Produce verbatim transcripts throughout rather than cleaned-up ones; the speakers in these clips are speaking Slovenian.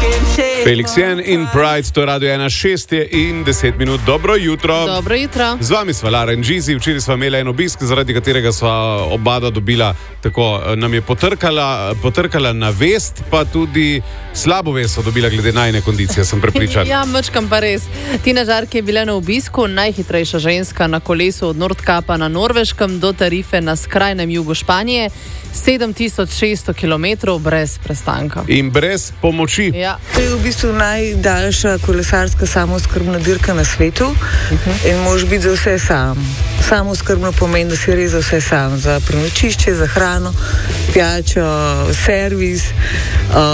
Felix Jen in Pride, to je Radio ena, šest in deset minut. Dobro jutro. Dobro jutro. Z vami sva Lara in Žizi. Včeraj sva imela en obisk, zaradi katerega sva obada dobila, tako nam je potrkala, potrkala na vest, pa tudi slabo vest sva dobila glede najne kondicije, sem prepričan. Ja, mačkam pa res. Tina Žark je bila na obisku, najhitrejša ženska na kolesu od Nordkapa na Norveškem do Tarife na skrajnem jugu Španije. sedem tisoč šeststo kilometrov brez prestanka. In brez pomoči. Ja. To je v bistvu najdaljša kolesarska samooskrbna dirka na svetu uh-huh. in moraš biti za vse sam. Samooskrbno pomeni, da si res za vse sam. Za prenočišče, za hrano, pijačo, servis, uh,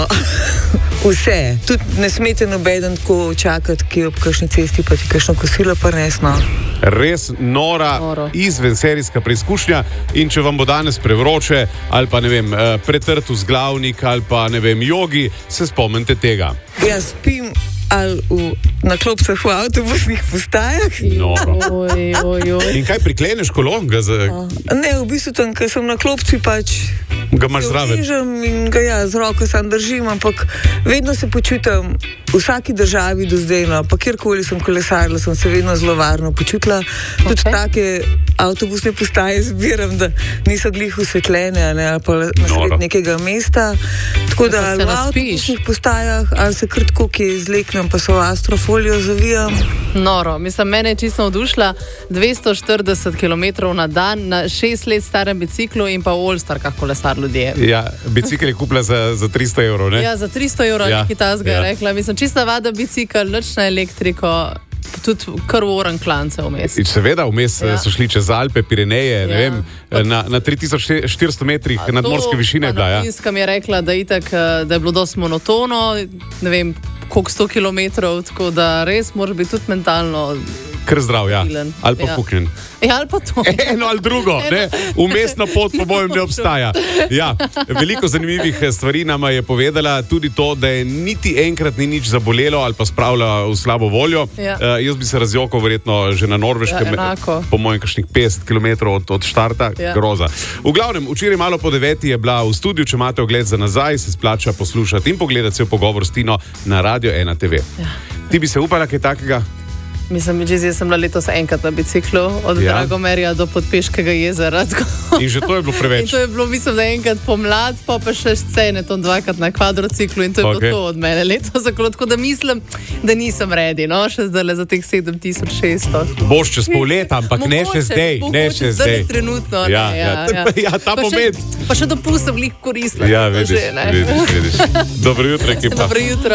vse. Tudi ne smete nobeden tako čakati, ki je ob kakšni cesti, pa ti kakšno kosilo prinesno. Res nora, Noro. izven serijska preizkušnja, in če vam bo danes prevroče ali pa ne vem, pretrt vzglavnik ali pa ne vem, jogi, se spomnite tega. Jaz spim ali v, na klopcah v avtobusnih postajah. Noro. Oj, oj, oj. In kaj prikleneš kolo? Ga, z... Ne, v bistvu tam, ker sem na klopci, pač ga imaš zraven. Obrežem in ga ja, z roko sam držim, ampak vedno se počutim v vsaki državi do zdaj, no, pa kjerkoli sem kolesarila, sem se vedno zelo varno počutila. Okay. Tudi take avtobusne postaje zbiram, da niso glih osvetljene, ne, ali pa na sred nekega mesta. Tako da ali v avtobusnih postajah, ali se krtko, ki izleknem, pa so v astrofolijo zavijam. Noro, mislim, mene je čisto odušla. dvesto štirideset kilometrov na dan na šest let starem biciklu in pa v All-Starkah kolesar ljudje. Ja, bicikl je kupila za, za tristo evrov, ne? Ja, za tristo evrov ja. Nekaj tazga ja. Rekla. Mislim, čista vada bicikl, nič na elektriko, tudi kar v oran klance vmes. In seveda, vmes ja. So šli čez Alpe, Pireneje, ja. ne vem, na, na tri tisoč štiristo metrih nadmorske višine je bila. Ja. Na Finskem je rekla, da, itak, da je bilo dosti monotono, ne vem, koliko sto kilometrov, tako da res mora biti tudi mentalno kar zdrav, ja. Ali pa fuknjen. Ja, ali pa to. Eno ali drugo, ne. Umestna pot po mojem ne obstaja. Ja, veliko zanimivih stvari nama je povedala, tudi to, da je niti enkrat ni nič zabolelo ali pa spravila v slabo voljo. Ja. Uh, jaz bi se razjokal verjetno že na Norveškem, ja, po mojem kakšnih petdeset kilometrov od, od štarta, ja. Groza. V glavnem, včeraj malo po deveti je bila v studiu, če imate ogled za nazaj, se splača poslušati in pogledati cel pogovor s Tino na Radio ena te ve. Ja. Ti bi se upala kaj takega? Mislim, že zdaj sem bila letos enkrat na biciklu, od ja. Dragomerja do Podpeškega jezera. In že to je bilo preveč. In to je bilo, mislim, da enkrat pomlad, pa pa še scene, to dvakrat na kvadrociklu in to je okay. Bilo to od mene letos. Tako da mislim, da nisem ready, no, še zdaj za teh sedem tisoč šeststo. Boš čez pol leta, ampak ne še zdaj, ne še zdaj. Trenutno, ja, ne, ja, ja, ja. ja, ta pa moment. Še, pa še dopust sem glih koristila. Ja, vidiš, že, vidiš, vidiš. Dobro jutro, ekipa. Dobro jutro.